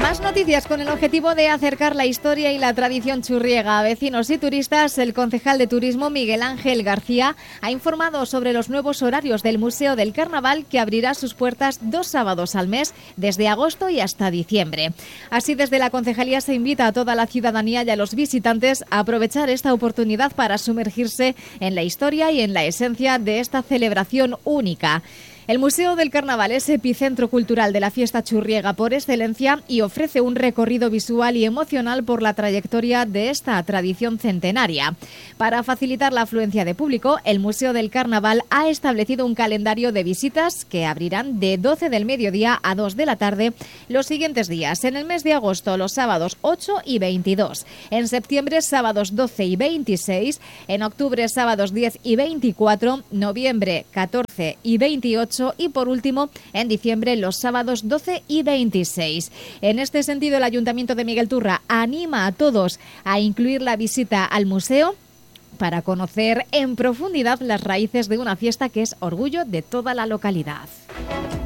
Más noticias con el objetivo de acercar la historia y la tradición churriega a vecinos y turistas. El concejal de Turismo, Miguel Ángel García, ha informado sobre los nuevos horarios del Museo del Carnaval, que abrirá sus puertas 2 sábados al mes, desde agosto y hasta diciembre. Así, desde la concejalía se invita a toda la ciudadanía y a los visitantes a aprovechar esta oportunidad para sumergirse en la historia y en la esencia de esta celebración única. El Museo del Carnaval es epicentro cultural de la fiesta churriega por excelencia y ofrece un recorrido visual y emocional por la trayectoria de esta tradición centenaria. Para facilitar la afluencia de público, el Museo del Carnaval ha establecido un calendario de visitas que abrirán de 12 del mediodía a 2 de la tarde los siguientes días. En el mes de agosto, los sábados 8 y 22. En septiembre, sábados 12 y 26. En octubre, sábados 10 y 24. Noviembre, 14 y 28. Y por último, en diciembre, los sábados 12 y 26. En este sentido, el Ayuntamiento de Miguel Turra anima a todos a incluir la visita al museo para conocer en profundidad las raíces de una fiesta que es orgullo de toda la localidad.